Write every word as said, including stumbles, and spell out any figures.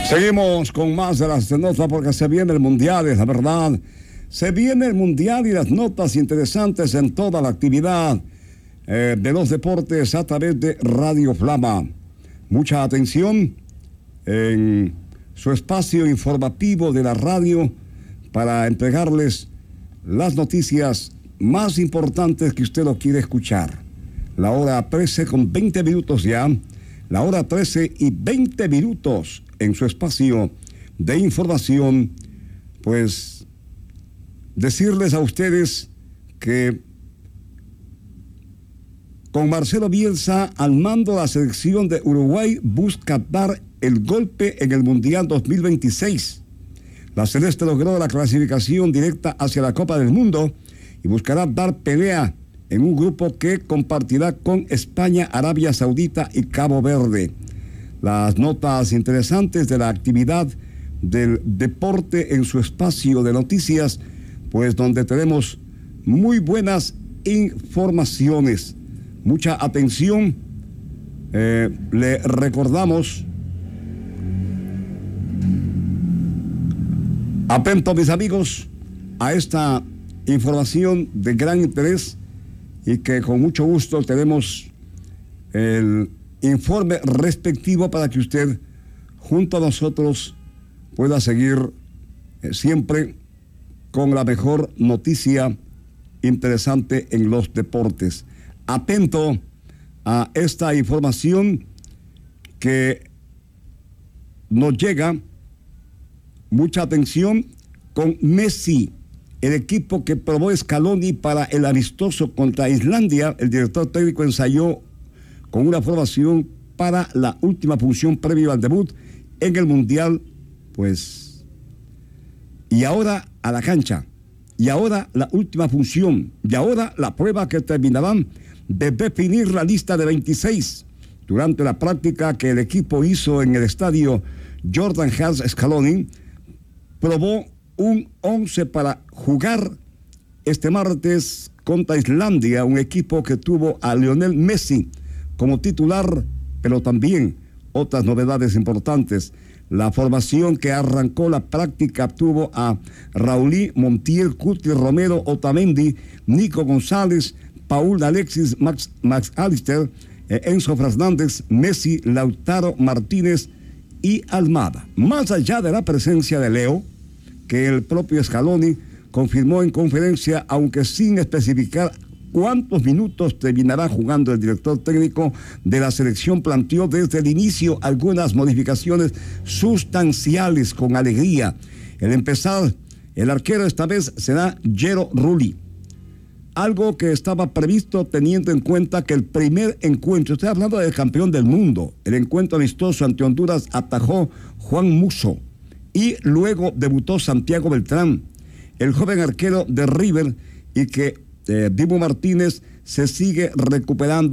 Seguimos con más de las notas porque se viene el Mundial, es la verdad. Se viene el Mundial y las notas interesantes en toda la actividad eh, de los deportes a través de Radio Flama. Mucha atención en su espacio informativo de la radio para entregarles las noticias más importantes que usted lo quiere escuchar. La hora trece con veinte minutos ya, la hora trece y veinte minutos en su espacio de información, pues decirles a ustedes que con Marcelo Bielsa al mando, la selección de Uruguay busca dar el golpe en el Mundial dos mil veintiséis. La Celeste logró la clasificación directa hacia la Copa del Mundo y buscará dar pelea en un grupo que compartirá con España, Arabia Saudita y Cabo Verde. Las notas interesantes de la actividad del deporte en su espacio de noticias, pues donde tenemos muy buenas informaciones. Mucha atención. Eh, le recordamos, atento mis amigos, a esta información de gran interés y que con mucho gusto tenemos el informe respectivo para que usted junto a nosotros pueda seguir eh, siempre con la mejor noticia interesante en los deportes. Atento a esta información que nos llega, mucha atención con Messi, el equipo que probó Scaloni para el amistoso contra Islandia. El director técnico ensayó con una formación para la última función previo al debut en el Mundial, pues, y ahora a la cancha, y ahora la última función, y ahora la prueba que terminarán de definir la lista de veintiséis. Durante la práctica que el equipo hizo en el estadio Jordan Hans Scaloni, probó un once para jugar este martes contra Islandia, un equipo que tuvo a Lionel Messi como titular, pero también otras novedades importantes. La formación que arrancó la práctica tuvo a Raulí, Montiel, Cuti, Romero, Otamendi, Nico González, Paul Alexis, Max, Max Alister, eh, Enzo Fernández, Messi, Lautaro Martínez y Almada. Más allá de la presencia de Leo, que el propio Scaloni confirmó en conferencia, aunque sin especificar cuántos minutos terminará jugando, el director técnico de la selección planteó desde el inicio algunas modificaciones sustanciales con alegría. El empezar, el arquero esta vez será Jero Rulli, algo que estaba previsto teniendo en cuenta que el primer encuentro, estoy hablando del campeón del mundo, el encuentro amistoso ante Honduras atajó Juan Musso y luego debutó Santiago Beltrán, el joven arquero de River, y que eh, Dibu Martínez se sigue recuperando.